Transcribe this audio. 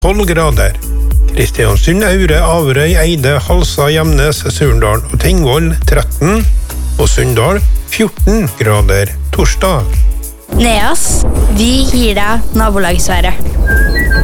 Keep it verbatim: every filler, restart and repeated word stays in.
tolv grader. Kristiansund, Aure, Averøy, Eide, Halsa, Gjemnes, Surndal og Tingvoll tretten, og Sunndal fjorten grader torsdag. Neas, vi gir deg nabolagsværet.